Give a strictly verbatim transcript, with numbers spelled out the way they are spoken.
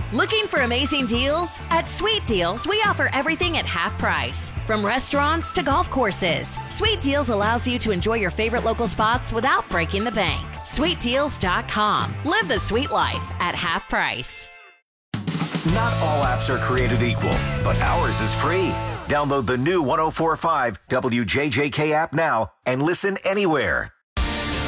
Looking for amazing deals? At Sweet Deals, we offer everything at half price. From restaurants to golf courses, Sweet Deals allows you to enjoy your favorite local spots without breaking the bank. sweet deals dot com. Live the sweet life at half price. Not all apps are created equal, but ours is free. Download the new one oh four point five W J J K app now and listen anywhere.